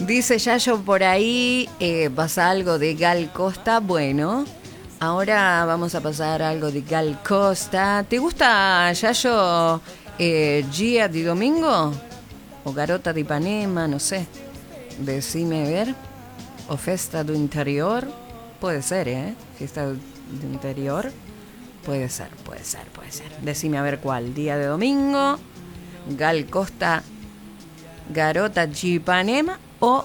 Dice Yayo por ahí, pasa algo de Gal Costa. Bueno, ahora vamos a pasar algo de Gal Costa. ¿Te gusta, Yayo, Gia di Domingo? O Garota de Ipanema, no sé. Decime a ver. O Festa do Interior. Puede ser, ¿eh? Fiesta do Interior. Puede ser. Decime a ver cuál. Día de domingo. Gal Costa, Garota de Ipanema o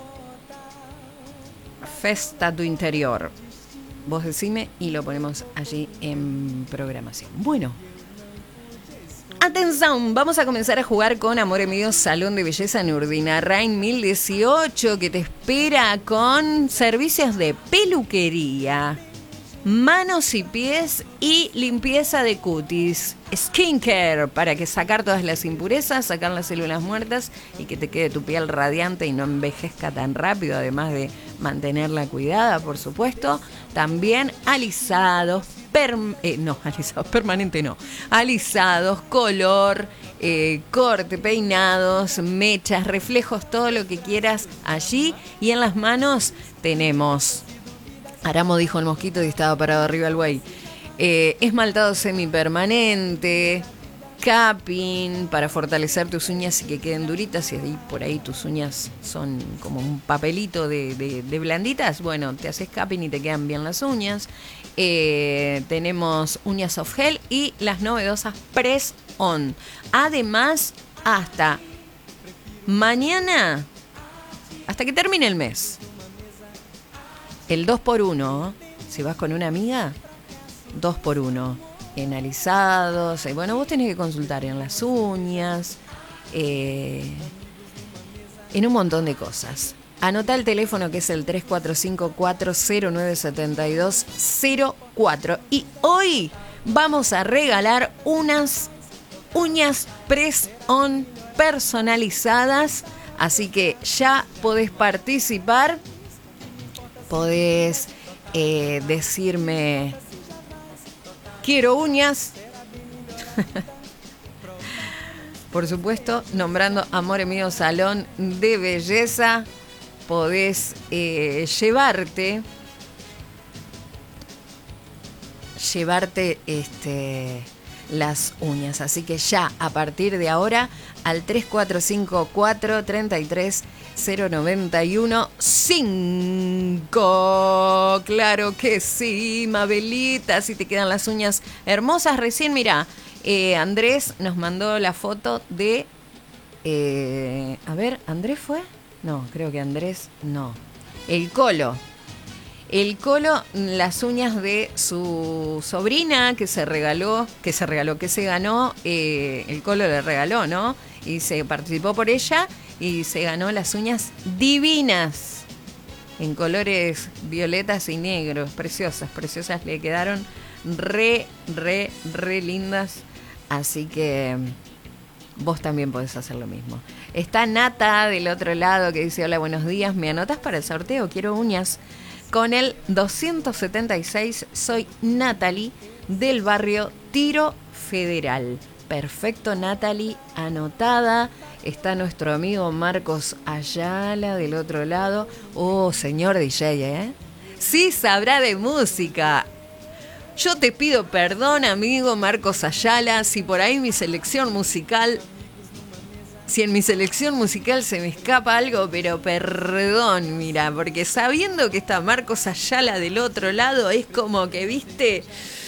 Festa do Interior. Vos decime y lo ponemos allí en programación. Bueno. Atención, vamos a comenzar a jugar con Amore Mío Salón de Belleza en Urdinarrain 1018, que te espera con servicios de peluquería, manos y pies y limpieza de cutis, skincare, para que sacar todas las impurezas, sacar las células muertas y que te quede tu piel radiante y no envejezca tan rápido, además de mantenerla cuidada, por supuesto. También alisados, alisados permanente no, alisados, color, corte, peinados, mechas, reflejos, todo lo que quieras allí. Y en las manos tenemos, Aramo dijo el mosquito y estaba parado arriba el güey, esmaltado semipermanente, capping para fortalecer tus uñas y que queden duritas. Y ahí por ahí tus uñas son como un papelito de blanditas, bueno, te haces capping y te quedan bien las uñas. Tenemos uñas soft gel y las novedosas press on. Además, hasta mañana, hasta que termine el mes, el 2x1, si vas con una amiga, 2x1 en alisados. Bueno, vos tenés que consultar en las uñas, en un montón de cosas. Anotá el teléfono, que es el 3454097204. Y hoy vamos a regalar unas uñas press-on personalizadas. Así que ya podés participar. Podés decirme: quiero uñas. Por supuesto, nombrando Amore Mío Salón de Belleza, podés llevarte las uñas. Así que ya, a partir de ahora, al 3454-33091-5. Claro que sí, Mabelita, si te quedan las uñas hermosas. Recién, mirá, Andrés nos mandó la foto de... a ver, ¿Andrés fue? No, creo que Andrés no. El Colo, las uñas de su sobrina que se ganó, el Colo le regaló, ¿no? Y se participó por ella y se ganó las uñas divinas en colores violetas y negros, preciosas, le quedaron re lindas, así que vos también podés hacer lo mismo. Está Nata del otro lado que dice: hola, buenos días, ¿me anotas para el sorteo? Quiero uñas. Con el 276, soy Natalie del barrio Tiro Federal. Perfecto, Natalie, anotada. Está nuestro amigo Marcos Ayala del otro lado. Oh, señor DJ, ¿eh? Sí sabrá de música. Yo te pido perdón, amigo Marcos Ayala, si por ahí si en mi selección musical se me escapa algo, pero perdón, mira, porque sabiendo que está Marcos Ayala del otro lado, es como que, ¿viste?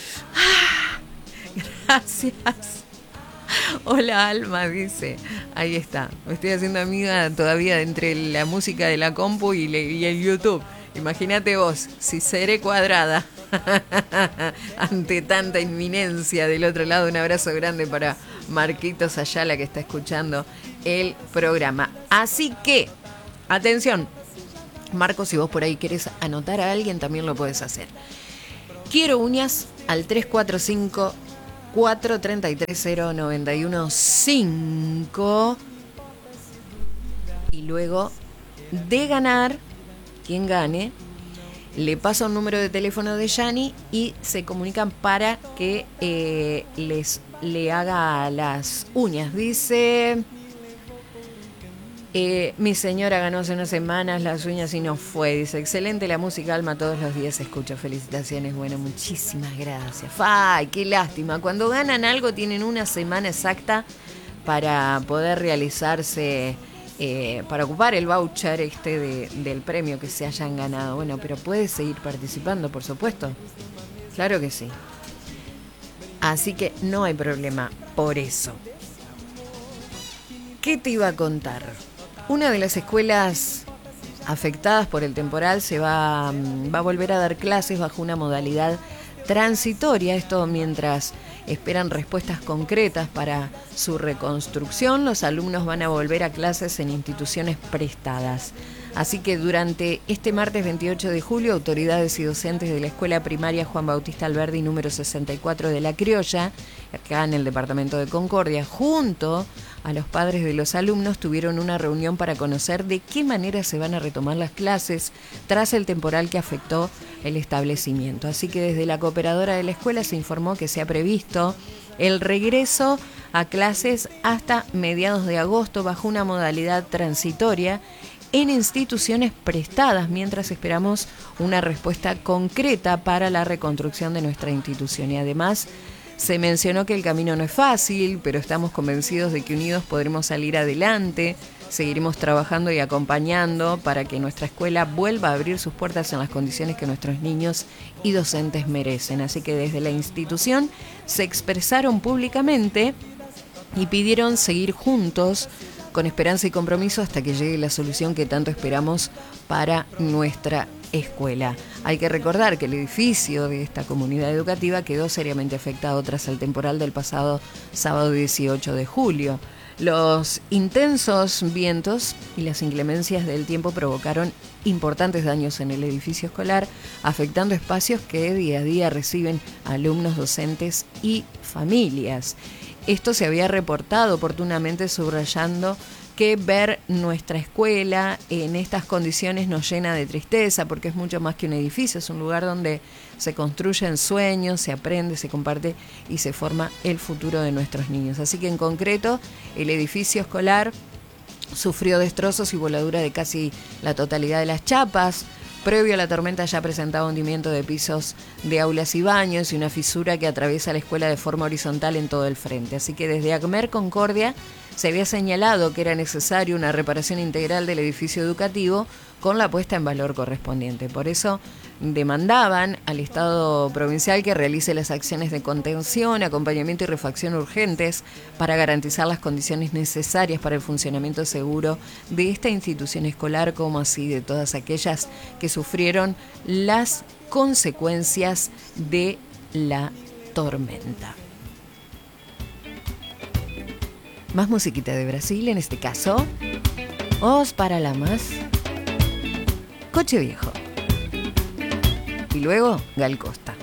Gracias. Hola, Alma, dice. Ahí está. Me estoy haciendo amiga todavía entre la música de la compu y el YouTube. Imagínate vos, si seré cuadrada ante tanta inminencia del otro lado. Un abrazo grande para Marquitos Ayala, que está escuchando el programa. Así que, atención, Marcos, si vos por ahí querés anotar a alguien, también lo podés hacer. Quiero uñas al 345-433-091-5. Y luego de ganar, quien gane, le paso un número de teléfono de Yani y se comunican para que le haga las uñas. Dice Mi señora ganó hace unas semanas las uñas y no fue. Dice, excelente la música, Alma, todos los días se escucha. Felicitaciones, bueno, muchísimas gracias. ¡Ay, qué lástima! Cuando ganan algo tienen una semana exacta para poder realizarse, para ocupar el voucher del premio que se hayan ganado. Bueno, pero puedes seguir participando, por supuesto. Claro que sí. Así que no hay problema por eso. ¿Qué te iba a contar? Una de las escuelas afectadas por el temporal va a volver a dar clases bajo una modalidad transitoria. Esto mientras esperan respuestas concretas para su reconstrucción. Los alumnos van a volver a clases en instituciones prestadas. Así que durante este martes 28 de julio, autoridades y docentes de la Escuela Primaria Juan Bautista Alberdi número 64 de La Criolla, acá en el departamento de Concordia, junto a los padres de los alumnos, tuvieron una reunión para conocer de qué manera se van a retomar las clases tras el temporal que afectó el establecimiento. Así que desde la cooperadora de la escuela se informó que se ha previsto el regreso a clases hasta mediados de agosto bajo una modalidad transitoria en instituciones prestadas, mientras esperamos una respuesta concreta para la reconstrucción de nuestra institución. Y además se mencionó que el camino no es fácil, pero estamos convencidos de que unidos podremos salir adelante. Seguiremos trabajando y acompañando para que nuestra escuela vuelva a abrir sus puertas en las condiciones que nuestros niños y docentes merecen. Así que desde la institución se expresaron públicamente y pidieron seguir juntos con esperanza y compromiso hasta que llegue la solución que tanto esperamos para nuestra escuela. Hay que recordar que el edificio de esta comunidad educativa quedó seriamente afectado tras el temporal del pasado sábado 18 de julio. Los intensos vientos y las inclemencias del tiempo provocaron importantes daños en el edificio escolar, afectando espacios que día a día reciben alumnos, docentes y familias. Esto se había reportado oportunamente, subrayando que ver nuestra escuela en estas condiciones nos llena de tristeza, porque es mucho más que un edificio, es un lugar donde se construyen sueños, se aprende, se comparte y se forma el futuro de nuestros niños. Así que en concreto, el edificio escolar sufrió destrozos y voladura de casi la totalidad de las chapas. Previo a la tormenta ya presentaba hundimiento de pisos de aulas y baños y una fisura que atraviesa la escuela de forma horizontal en todo el frente. Así que desde ACMER Concordia se había señalado que era necesaria una reparación integral del edificio educativo con la puesta en valor correspondiente. Por eso demandaban al Estado provincial que realice las acciones de contención, acompañamiento y refacción urgentes para garantizar las condiciones necesarias para el funcionamiento seguro de esta institución escolar, como así de todas aquellas que sufrieron las consecuencias de la tormenta. Más musiquita de Brasil, en este caso, Os Paralamas, Coche Viejo. Y luego, Gal Costa.